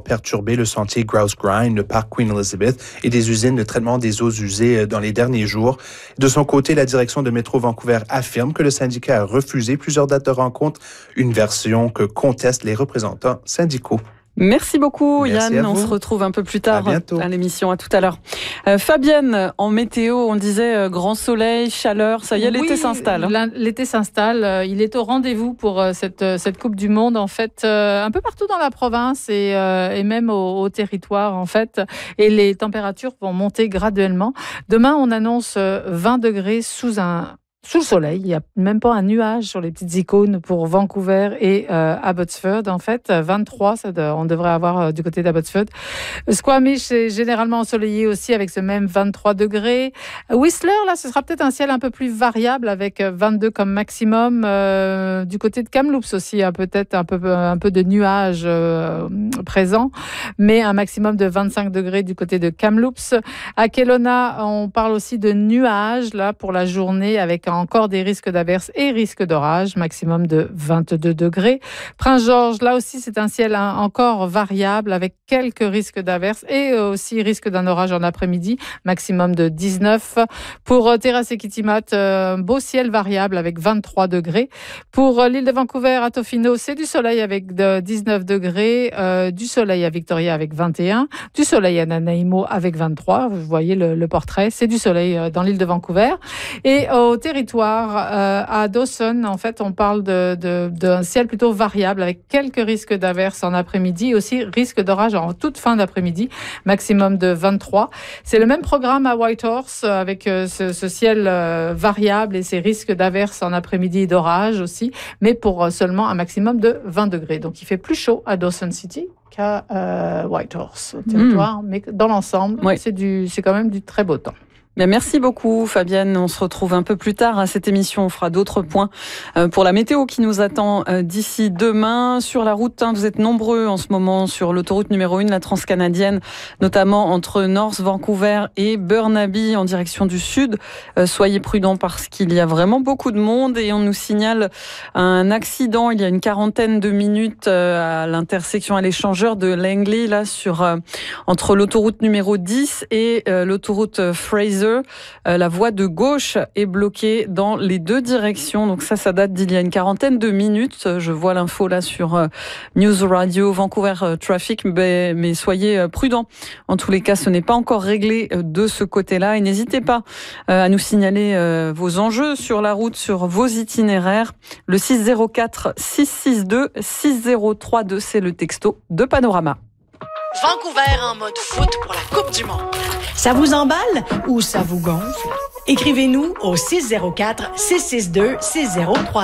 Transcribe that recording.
perturbé le sentier Grouse Grind, le parc Queen Elizabeth et des usines de traitement des eaux usées dans les derniers jours. De son côté, la direction de Métro Vancouver affirme que le syndicat a refusé plusieurs dates de rencontre, une version que contestent les représentants syndicaux. Merci beaucoup, Merci Yann. On se retrouve un peu plus tard à l'émission. À tout à l'heure. Fabienne, en météo, on disait grand soleil, chaleur. Ça y est, l'été s'installe. L'été s'installe. Il est au rendez-vous pour cette Coupe du Monde, en fait, un peu partout dans la province et même au territoire, en fait. Et les températures vont monter graduellement. Demain, on annonce 20 degrés sous le soleil. Il n'y a même pas un nuage sur les petites icônes pour Vancouver et Abbotsford. En fait, 23, on devrait avoir du côté d'Abbotsford. Squamish est généralement ensoleillé aussi avec ce même 23 degrés. Whistler, là, ce sera peut-être un ciel un peu plus variable avec 22 comme maximum. Du côté de Kamloops aussi, peut-être un peu de nuages présents, mais un maximum de 25 degrés du côté de Kamloops. À Kelowna, on parle aussi de nuages là pour la journée avec encore des risques d'averses et risques d'orage, maximum de 22 degrés. Prince-Georges, là aussi, c'est un ciel encore variable avec quelques risques d'averses et aussi risque d'un orage en après-midi, maximum de 19. Pour Terrasse et Kitimat, beau ciel variable avec 23 degrés. Pour l'île de Vancouver, à Tofino, c'est du soleil avec 19 degrés, du soleil à Victoria avec 21, du soleil à Nanaimo avec 23. Vous voyez le portrait, c'est du soleil dans l'île de Vancouver. Et au territoire à Dawson, en fait, on parle d'un ciel plutôt variable avec quelques risques d'averses en après-midi et aussi risque d'orage en toute fin d'après-midi, maximum de 23. C'est le même programme à Whitehorse avec ce ciel variable et ces risques d'averses en après-midi et d'orage aussi, mais pour seulement un maximum de 20 degrés. Donc, il fait plus chaud à Dawson City qu'à Whitehorse, au territoire, mais dans l'ensemble, c'est quand même du très beau temps. Bien, merci beaucoup Fabienne, on se retrouve un peu plus tard à cette émission, on fera d'autres points pour la météo qui nous attend d'ici demain. Sur la route, vous êtes nombreux en ce moment sur l'autoroute numéro 1, la transcanadienne, notamment entre North Vancouver et Burnaby en direction du sud. Soyez prudents parce qu'il y a vraiment beaucoup de monde et on nous signale un accident il y a une quarantaine de minutes à l'intersection à l'échangeur de Langley, là entre l'autoroute numéro 10 et l'autoroute Fraser. La voie de gauche est bloquée dans les deux directions. Donc ça date d'il y a une quarantaine de minutes. Je vois l'info là sur News Radio Vancouver Traffic, mais soyez prudents. En tous les cas, ce n'est pas encore réglé de ce côté-là. Et n'hésitez pas à nous signaler vos enjeux sur la route, sur vos itinéraires. Le 604 662 6032, c'est le texto de Panorama. Vancouver en mode foot pour la Coupe du Monde. Ça vous emballe ou ça vous gonfle? Écrivez-nous au 604 662 6032.